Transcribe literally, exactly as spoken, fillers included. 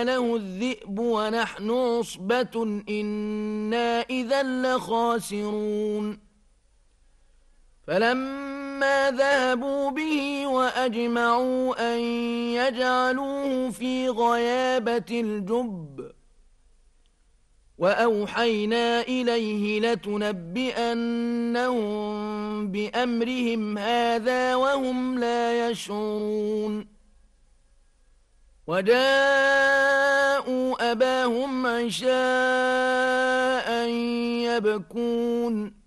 له الذئب ونحن عصبة إنا إذا لخاسرون فلما ذهبوا به وأجمعوا أن يجعلوه في غيابة الجب وأوحينا إليه لتنبئنهم بأمرهم هذا وهم لا يشعرون وجاءوا أباهم عشاء يبكون